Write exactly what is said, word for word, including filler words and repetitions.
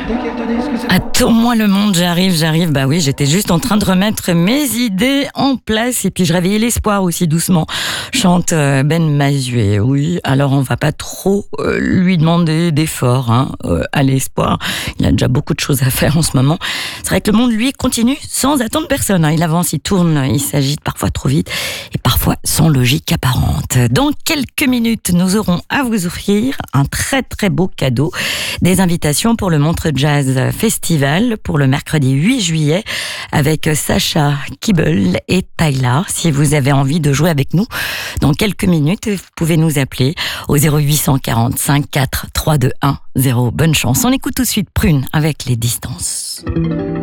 Attends-moi le monde, j'arrive, j'arrive. Bah oui, j'étais juste en train de remettre mes idées en place et puis je réveillais l'espoir aussi doucement. Chante euh, Ben Mazué. Oui, alors on va pas trop euh, lui demander d'efforts hein, euh, à l'espoir. Il a déjà beaucoup de choses à faire en ce moment. C'est vrai que le monde, lui, continue sans attendre personne. Hein. Il avance, il tourne, il s'agite parfois trop vite et parfois sans logique apparente. Dans quelques minutes, nous aurons à vous offrir un très très beau cadeau. Des invitations pour le Montreux Jazz Festival pour le mercredi huit juillet avec Sacha Kibble et Tyla. Si vous avez envie de jouer avec nous dans quelques minutes, vous pouvez nous appeler au zéro huit cent quarante-cinq quatre trois deux un zéro. Bonne chance. On écoute tout de suite Prune avec Les Distances.